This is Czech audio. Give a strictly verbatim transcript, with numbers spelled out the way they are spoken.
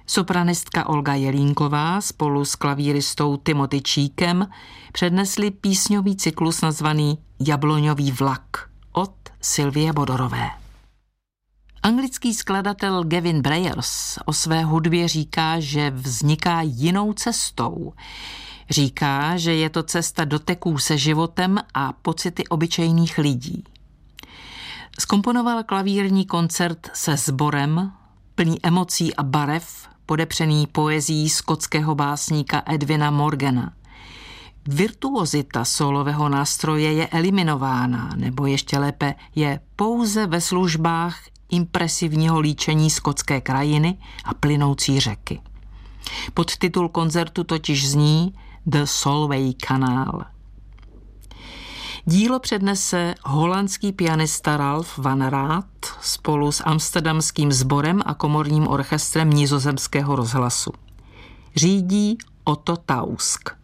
Sopranistka Olga Jelínková spolu s klavíristou Timothy Cheekem přednesli písňový cyklus nazvaný Jabloňový vlak od Sylvie Bodorové. Anglický skladatel Gavin Bryars o své hudbě říká, že vzniká jinou cestou. Říká, že je to cesta doteků se životem a pocity obyčejných lidí. Zkomponoval klavírní koncert se sborem, plný emocí a barev, podepřený poezií skotského básníka Edwina Morgana. Virtuozita sólového nástroje je eliminována, nebo ještě lépe je pouze ve službách impresivního líčení skotské krajiny a plynoucí řeky. Podtitul koncertu totiž zní The Solway Canal. Dílo přednese holandský pianista Ralf van Raat spolu s amsterdamským sborem a komorním orchestrem Nizozemského rozhlasu. Řídí Otto Tausk.